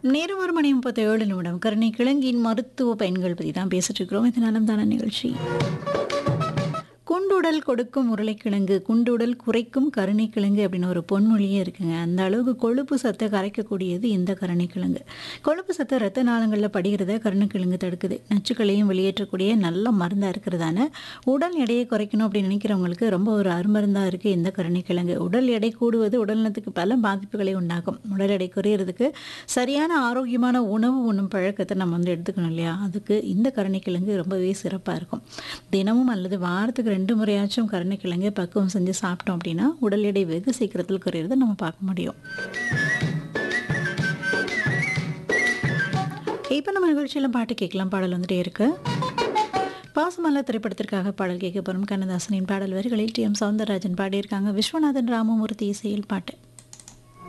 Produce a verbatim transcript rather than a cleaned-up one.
நேரம் ஒரு மணி முப்பத்தி ஏழு நிமிடம். கருணை கிழங்கின் மருத்துவ பயன்கள் பற்றி தான் பேசிட்டு இருக்கிறோம். இது நலம் தான நிகழ்ச்சி. குண்டுடல் கொடுக்கும் உருளைக்கிழங்கு, குண்டுடல் குறைக்கும் கருணைக்கிழங்கு அப்படின்னு ஒரு பொன்மொழியே இருக்குங்க. அந்த அளவுக்கு கொழுப்பு சத்தை கரைக்கக்கூடியது இந்த கருணைக்கிழங்கு. கொழுப்பு சத்தை ரத்த நாளங்களில் படிகிறத கருணைக்கிழங்கு தடுக்குது. நச்சுக்களையும் வெளியேற்றக்கூடிய நல்ல மருந்தாக இருக்கிறதான உடல் எடையை குறைக்கணும் அப்படின்னு நினைக்கிறவங்களுக்கு ரொம்ப ஒரு அருமருந்தாக இருக்குது இந்த கருணைக்கிழங்கு. உடல் எடை கூடுவது உடல்நலத்துக்கு பல பாதிப்புகளை உண்டாகும். உடல் எடை குறையிறதுக்கு சரியான ஆரோக்கியமான உணவு உண்ணும் பழக்கத்தை நம்ம வந்து எடுத்துக்கணும் இல்லையா? அதுக்கு இந்த கருணைக்கிழங்கு ரொம்பவே சிறப்பாக இருக்கும். தினமும் அல்லது வாரத்துக்கு ரெண்டு முறையாச்சும் கருணைக்கிழங்கு பக்குவம் செஞ்சு சாப்பிட்டோம் அப்படின்னா உடல் எடை வெகு சீக்கிரத்தில் குறையிறதை நம்ம பார்க்க முடியும். இப்போ நம்ம நிகழ்ச்சியில் பாட்டு கேட்கலாம். பாடல் வந்துட்டே இருக்கு. பாசமல்ல திரைப்படத்திற்காக பாடல் கேட்க போகிறோம். கண்ணதாசனின் பாடல் வரிகளில் டி எம் சௌந்தரராஜன் பாடியிருக்காங்க. விஸ்வநாதன் ராமமூர்த்தி இசையில் பாட்டு.